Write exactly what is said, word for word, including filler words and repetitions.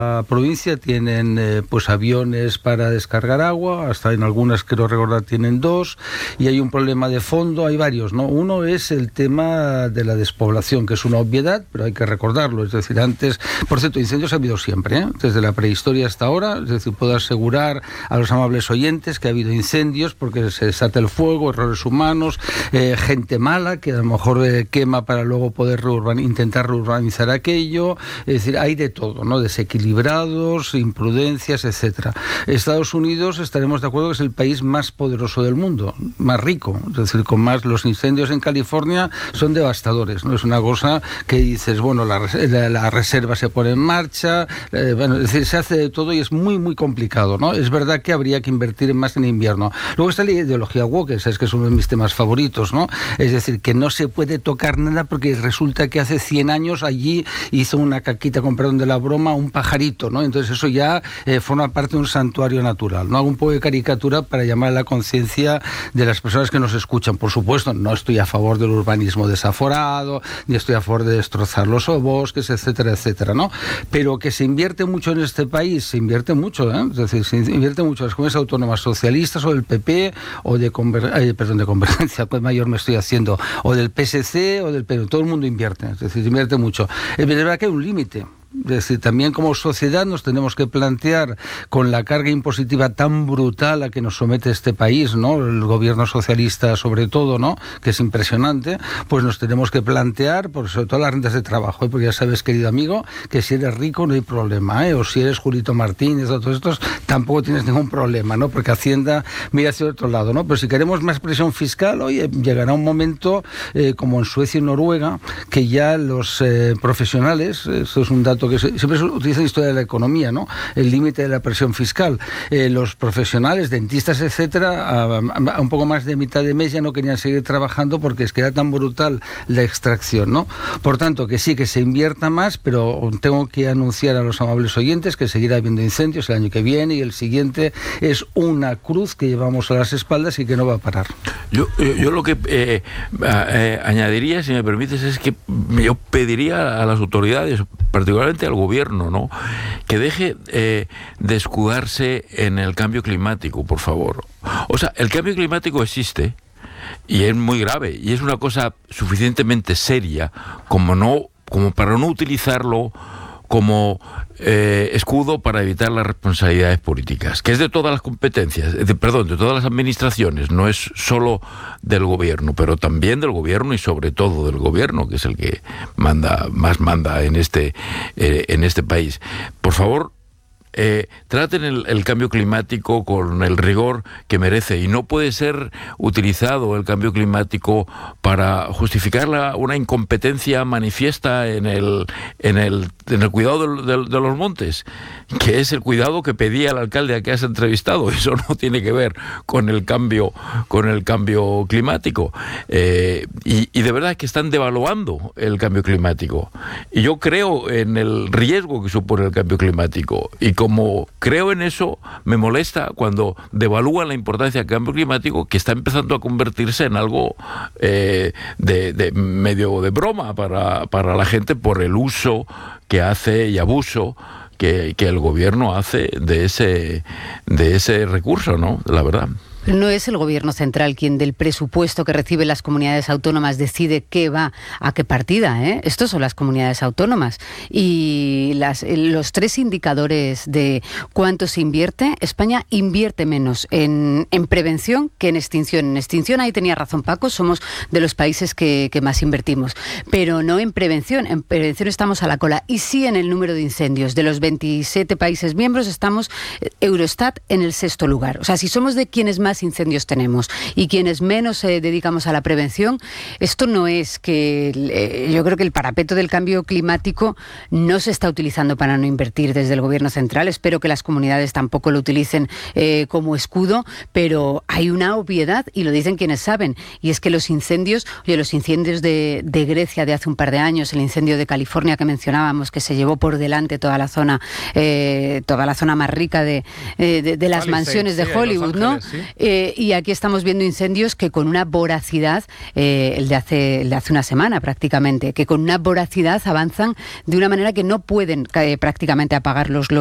La provincia tienen eh, pues aviones para descargar agua, hasta en algunas creo recordar tienen dos, y hay un problema de fondo, hay varios, ¿no? Uno es el tema de la despoblación, que es una obviedad, pero hay que recordarlo, es decir, antes, por cierto, incendios ha habido siempre, ¿eh? Desde la prehistoria hasta ahora, es decir, puedo asegurar a los amables oyentes que ha habido incendios porque se desata el fuego, errores humanos, eh, gente mala que a lo mejor eh, quema para luego poder reurban, intentar reurbanizar aquello, es decir, hay de todo, ¿no? Desequilibrio, imprudencias, etcétera. Estados Unidos, estaremos de acuerdo que es el país más poderoso del mundo, más rico, es decir, con más, los incendios en California son devastadores, ¿no? Es una cosa que dices, bueno, la, la, la reserva se pone en marcha, eh, bueno, es decir, se hace de todo y es muy, muy complicado, ¿no? Es verdad que habría que invertir más en invierno. Luego está la ideología woke, es que es uno de mis temas favoritos, ¿no? Es decir, que no se puede tocar nada porque resulta que hace cien años allí hizo una caquita, con perdón de la broma, un pajarito, ¿no? Entonces eso ya eh, forma parte de un santuario natural, ¿no? Hago un poco de caricatura para llamar a la conciencia de las personas que nos escuchan. Por supuesto, no estoy a favor del urbanismo desaforado, ni estoy a favor de destrozar los bosques, etcétera, etcétera, ¿no? Pero que se invierte mucho en este país, se invierte mucho, ¿eh? Es decir, se invierte mucho en las comunidades autónomas socialistas o del P P o de, conver- eh, perdón, de Convergencia, pues mayor me estoy haciendo, o del P S C o del P N V, todo el mundo invierte, es decir, se invierte mucho. Es verdad que hay un límite. Es decir, también como sociedad nos tenemos que plantear, con la carga impositiva tan brutal a que nos somete este país, ¿no? El gobierno socialista sobre todo, ¿no? Que es impresionante, pues nos tenemos que plantear, por sobre todo las rentas de trabajo, ¿eh? Porque ya sabes, querido amigo, que si eres rico no hay problema, ¿eh? O si eres Julito Martínez o todos estos, tampoco tienes ningún problema, ¿no? Porque Hacienda mira hacia otro lado, ¿no? Pero si queremos más presión fiscal, oye, llegará un momento, eh, como en Suecia y Noruega, que ya los eh, profesionales, esto es un dato que se, siempre se utiliza en la historia de la economía, ¿no? El límite de la presión fiscal. Eh, los profesionales, dentistas, etcétera, a, a, a un poco más de mitad de mes ya no querían seguir trabajando porque es que era tan brutal la extracción, ¿no? Por tanto, que sí, que se invierta más, pero tengo que anunciar a los amables oyentes que seguirá habiendo incendios el año que viene y el siguiente. Es una cruz que llevamos a las espaldas y que no va a parar. Yo, yo, yo lo que eh, eh, añadiría, si me permites, es que yo pediría a las autoridades, particularmente al gobierno, ¿no?, que deje eh, de escudarse en el cambio climático, por favor. O sea, el cambio climático existe y es muy grave y es una cosa suficientemente seria como no, como para no utilizarlo como eh, escudo para evitar las responsabilidades políticas, que es de todas las competencias, de, perdón, de todas las administraciones, no es solo del gobierno, pero también del gobierno y sobre todo del gobierno, que es el que manda, más manda en este, eh, en este país. Por favor, Eh, traten el, el cambio climático con el rigor que merece, y no puede ser utilizado el cambio climático para justificar la, una incompetencia manifiesta en el, en el, en el cuidado de, de, de los montes, que es el cuidado que pedía el alcalde a que has entrevistado. Eso no tiene que ver con el cambio, con el cambio climático, eh, y, y de verdad que están devaluando el cambio climático, y yo creo en el riesgo que supone el cambio climático, y como creo en eso, me molesta cuando devalúan la importancia del cambio climático, que está empezando a convertirse en algo eh, de, de medio de broma para, para la gente por el uso que hace y abuso que, que el gobierno hace de ese, de ese recurso, ¿no? La verdad. No es el gobierno central quien del presupuesto que reciben las comunidades autónomas decide qué va a qué partida, ¿eh? Estos son las comunidades autónomas. Y las, los tres indicadores de cuánto se invierte, España invierte menos en, en prevención que en extinción. En extinción, ahí tenía razón Paco, somos de los países que, que más invertimos. Pero no en prevención. En prevención estamos a la cola. Y sí en el número de incendios. De los veintisiete países miembros estamos, Eurostat, en el sexto lugar. O sea, si somos de quienes más incendios tenemos y quienes menos eh, dedicamos a la prevención, esto no es que eh, yo creo que el parapeto del cambio climático no se está utilizando para no invertir desde el gobierno central. Espero que las comunidades tampoco lo utilicen eh, como escudo, pero hay una obviedad y lo dicen quienes saben, y es que los incendios, oye, los incendios de, de Grecia de hace un par de años, el incendio de California que mencionábamos, que se llevó por delante toda la zona, eh, toda la zona más rica de, eh, de, de las mansiones de Hollywood, ¿no? Eh, y aquí estamos viendo incendios que con una voracidad, eh, el, de hace, el de hace una semana prácticamente, que con una voracidad avanzan de una manera que no pueden eh, prácticamente apagarlos